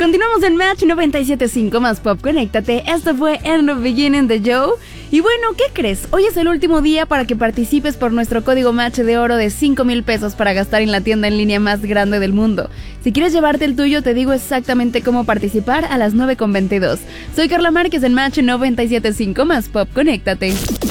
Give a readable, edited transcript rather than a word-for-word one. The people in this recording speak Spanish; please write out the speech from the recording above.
Continuamos en Match 97.5 más Pop, conéctate. Esto fue In the Beginning de Joe. Y bueno, ¿qué crees? Hoy es el último día para que participes por nuestro código Match de oro de 5,000 pesos para gastar en la tienda en línea más grande del mundo. Si quieres llevarte el tuyo, te digo exactamente cómo participar a las 9:22. Soy Carla Márquez en Match 97.5 más Pop, conéctate.